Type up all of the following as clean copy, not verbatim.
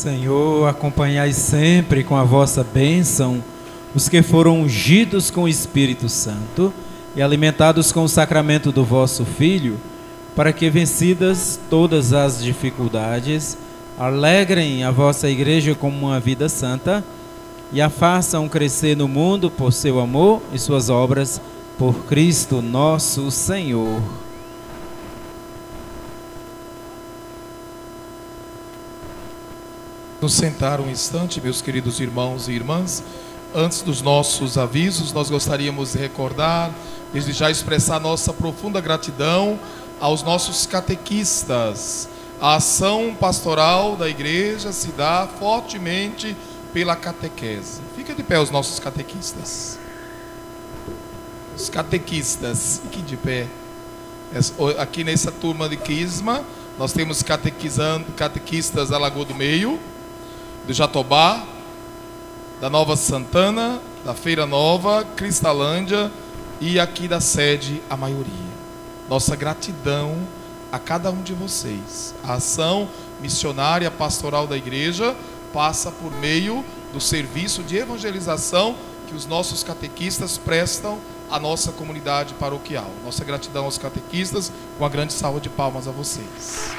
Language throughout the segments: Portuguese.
Senhor, acompanhai sempre com a vossa bênção os que foram ungidos com o Espírito Santo e alimentados com o sacramento do vosso Filho, para que, vencidas todas as dificuldades, alegrem a vossa igreja com uma vida santa e a façam crescer no mundo por seu amor e suas obras, por Cristo nosso Senhor. Nos sentar um instante, meus queridos irmãos e irmãs. Antes dos nossos avisos, nós gostaríamos de recordar, desde já expressar nossa profunda gratidão aos nossos catequistas. A ação pastoral da igreja se dá fortemente pela catequese. Fica de pé os nossos catequistas. Os catequistas, fiquem de pé. Aqui nessa turma de Quisma, nós temos catequistas da Lagoa do Meio, do Jatobá, da Nova Santana, da Feira Nova, Cristalândia e aqui da sede a maioria. Nossa gratidão a cada um de vocês. A ação missionária pastoral da igreja passa por meio do serviço de evangelização que os nossos catequistas prestam à nossa comunidade paroquial. Nossa gratidão aos catequistas, com uma grande salva de palmas a vocês.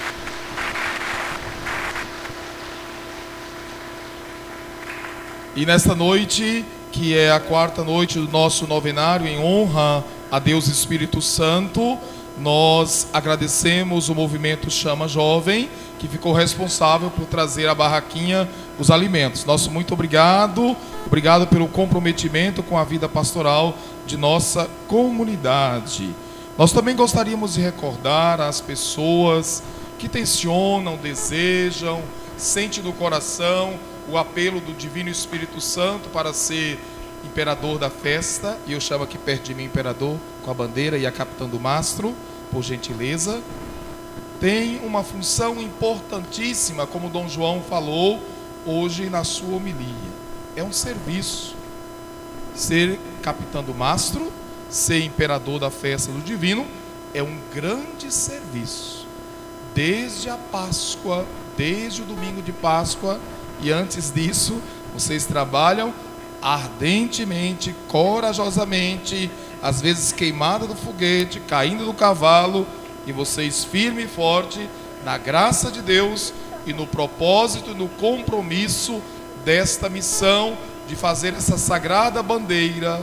E nesta noite, que é a quarta noite do nosso novenário em honra a Deus Espírito Santo, nós agradecemos o movimento Chama Jovem, que ficou responsável por trazer à barraquinha os alimentos. Nosso muito obrigado, obrigado pelo comprometimento com a vida pastoral de nossa comunidade. Nós também gostaríamos de recordar as pessoas que tensionam, desejam, sentem no coração o apelo do Divino Espírito Santo para ser imperador da festa, e eu chamo aqui perto de mim imperador com a bandeira e a capitã do mastro, por gentileza. Tem uma função importantíssima, como Dom João falou hoje na sua homilia. É um serviço. Ser capitã do mastro, ser imperador da festa do divino, é um grande serviço. Desde a Páscoa, desde o domingo de Páscoa, e antes disso, vocês trabalham ardentemente, corajosamente, às vezes queimada do foguete, caindo do cavalo, e vocês firme e forte na graça de Deus e no propósito e no compromisso desta missão de fazer essa sagrada bandeira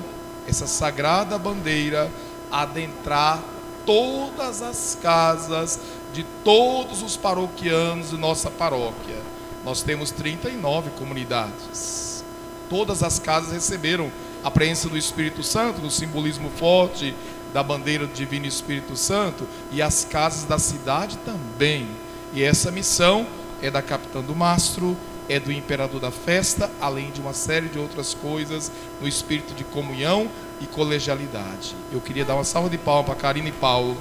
adentrar todas as casas de todos os paroquianos de nossa paróquia. Nós temos 39 comunidades. Todas as casas receberam a presença do Espírito Santo, no simbolismo forte da bandeira do Divino Espírito Santo, e as casas da cidade também. E essa missão é da capitã do mastro, é do imperador da festa, além de uma série de outras coisas, no espírito de comunhão e colegialidade. Eu queria dar uma salva de palmas para Karina e Paulo.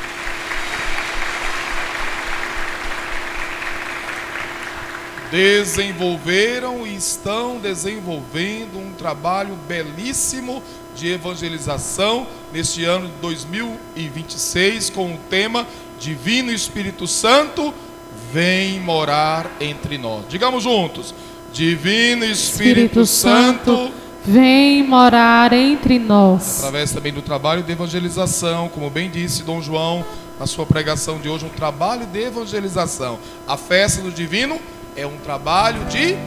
Desenvolveram e estão desenvolvendo um trabalho belíssimo de evangelização neste ano de 2026, com o tema Divino Espírito Santo, vem morar entre nós. Digamos juntos: Divino Espírito Santo, vem morar entre nós. Através também do trabalho de evangelização, como bem disse Dom João na sua pregação de hoje, um trabalho de evangelização. A festa do Divino é um trabalho de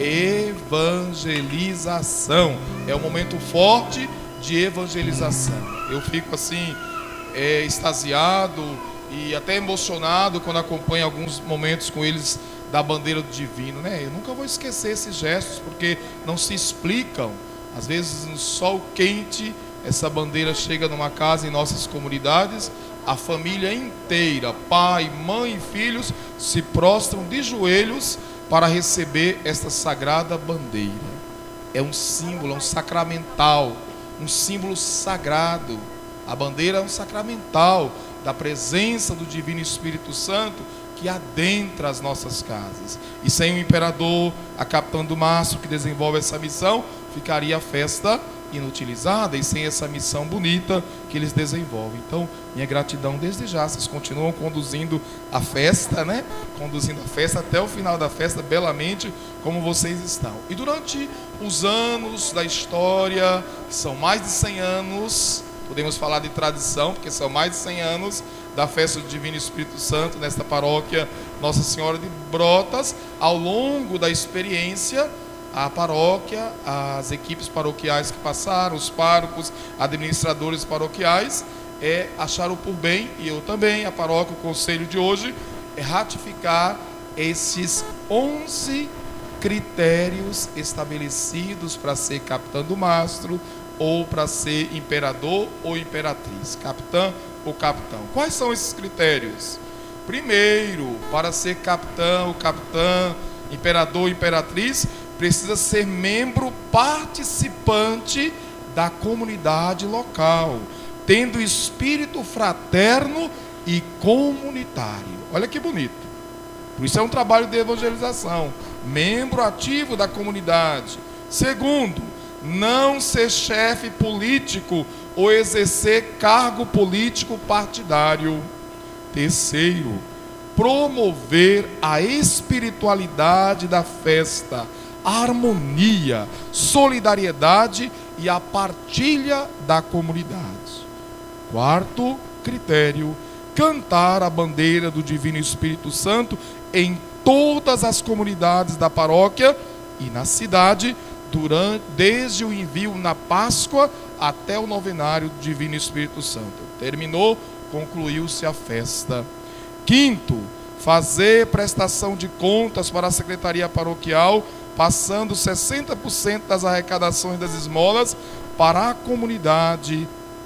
evangelização. É um momento forte de evangelização. Eu fico assim, extasiado e até emocionado quando acompanho alguns momentos com eles da bandeira do divino, né? Eu nunca vou esquecer esses gestos, porque não se explicam. Às vezes no sol quente, essa bandeira chega numa casa em nossas comunidades, a família inteira, pai, mãe e filhos, se prostram de joelhos para receber esta sagrada bandeira. É um símbolo, é um sacramental, um símbolo sagrado. A bandeira é um sacramental da presença do Divino Espírito Santo que adentra as nossas casas. E sem o imperador, a capitã do mastro que desenvolve essa missão, ficaria a festa inutilizada e sem essa missão bonita que eles desenvolvem. Então, minha gratidão desde já. Vocês continuam conduzindo a festa, né? Conduzindo a festa até o final da festa, belamente, como vocês estão. E durante os anos da história, que são mais de 100 anos, podemos falar de tradição, porque são mais de 100 anos da festa do Divino Espírito Santo nesta paróquia Nossa Senhora de Brotas. Ao longo da experiência, a paróquia, as equipes paroquiais que passaram, os párocos, administradores paroquiais, acharam por bem, e eu também, a paróquia, o conselho de hoje, ratificar esses 11 critérios estabelecidos para ser capitão do mastro, ou para ser imperador ou imperatriz, capitã ou capitão. Quais são esses critérios? Primeiro, para ser capitão, capitã, imperador, imperatriz, precisa ser membro participante da comunidade local, tendo espírito fraterno e comunitário. Olha que bonito. Por isso é um trabalho de evangelização. Membro ativo da comunidade. Segundo, não ser chefe político ou exercer cargo político partidário. Terceiro, promover a espiritualidade da festa, a harmonia, solidariedade e a partilha da comunidade. Quarto critério, cantar a bandeira do Divino Espírito Santo em todas as comunidades da paróquia e na cidade, desde o envio na Páscoa até o novenário do Divino Espírito Santo. Terminou, concluiu-se a festa. Quinto, fazer prestação de contas para a Secretaria Paroquial, passando 60% das arrecadações das esmolas para a comunidade,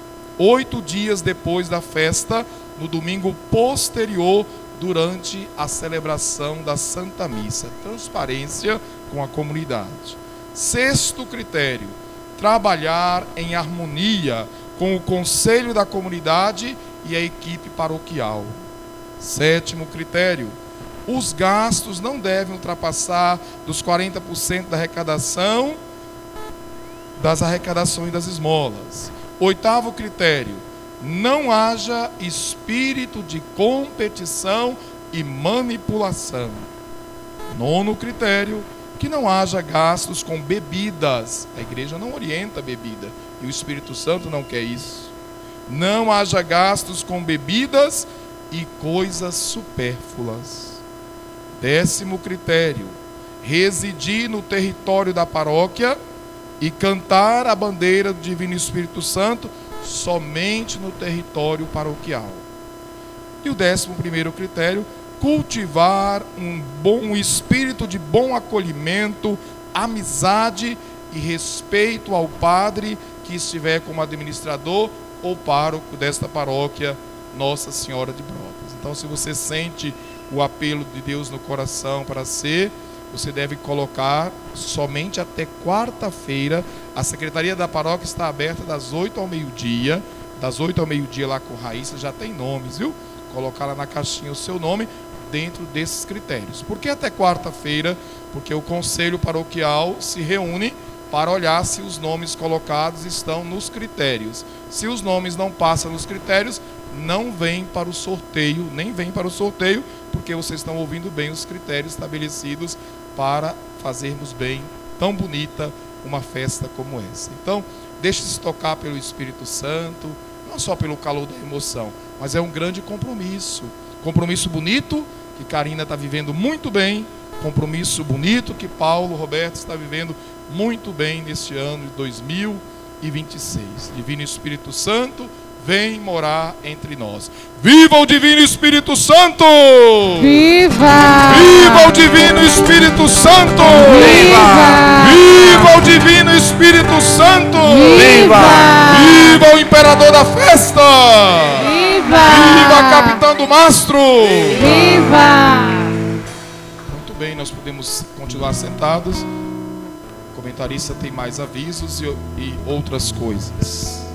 8 dias depois da festa, no domingo posterior, durante a celebração da Santa Missa. Transparência com a comunidade. Sexto critério, trabalhar em harmonia com o conselho da comunidade e a equipe paroquial. Sétimo critério, os gastos não devem ultrapassar dos 40% da arrecadação, das arrecadações das esmolas. Oitavo critério, não haja espírito de competição e manipulação. Nono critério, que não haja gastos com bebidas. A igreja não orienta a bebida e o Espírito Santo não quer isso. Não haja gastos com bebidas e coisas supérfluas. Décimo critério, residir no território da paróquia e cantar a bandeira do Divino Espírito Santo somente no território paroquial. E o 11º critério, cultivar um espírito de bom acolhimento, amizade e respeito ao padre que estiver como administrador ou pároco desta paróquia Nossa Senhora de Brotas. Então, se você sente o apelo de Deus no coração para ser, você deve colocar somente até quarta-feira. A Secretaria da Paróquia está aberta das 8 ao meio-dia. Das 8 ao meio-dia lá com Raíssa, já tem nomes, viu? Colocar lá na caixinha o seu nome dentro desses critérios. Por que até quarta-feira? Porque o Conselho Paroquial se reúne para olhar se os nomes colocados estão nos critérios. Se os nomes não passam nos critérios, não vem para o sorteio, nem vem para o sorteio, porque vocês estão ouvindo bem os critérios estabelecidos para fazermos bem, tão bonita, uma festa como essa. Então, deixe-se tocar pelo Espírito Santo, não só pelo calor da emoção, mas é um grande compromisso. Compromisso bonito, que Karina está vivendo muito bem, compromisso bonito que Paulo Roberto está vivendo muito bem neste ano de 2026. Divino Espírito Santo, vem morar entre nós. Viva o Divino Espírito Santo! Viva! Viva o Divino Espírito Santo! Viva! Viva o Divino Espírito Santo! Viva! Viva o Imperador da Festa! Viva! Viva a Capitã do Mastro! Viva! Muito bem, nós podemos continuar sentados. O comentarista tem mais avisos e outras coisas.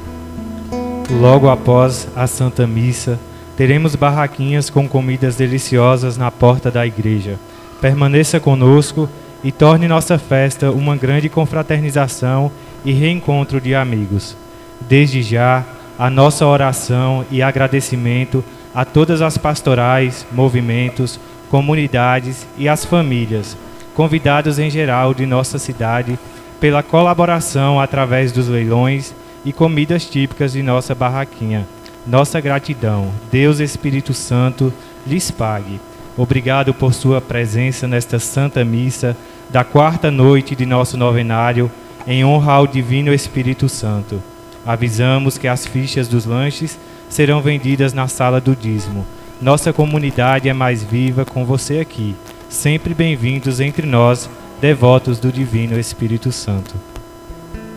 Logo após a Santa Missa, teremos barraquinhas com comidas deliciosas na porta da igreja. Permaneça conosco e torne nossa festa uma grande confraternização e reencontro de amigos. Desde já, a nossa oração e agradecimento a todas as pastorais, movimentos, comunidades e as famílias, convidados em geral de nossa cidade, pela colaboração através dos leilões e comidas típicas de nossa barraquinha. Nossa gratidão, Deus Espírito Santo, lhes pague. Obrigado por sua presença nesta Santa Missa da quarta noite de nosso novenário, em honra ao Divino Espírito Santo. Avisamos que as fichas dos lanches serão vendidas na sala do dízimo. Nossa comunidade é mais viva com você aqui. Sempre bem-vindos entre nós, devotos do Divino Espírito Santo.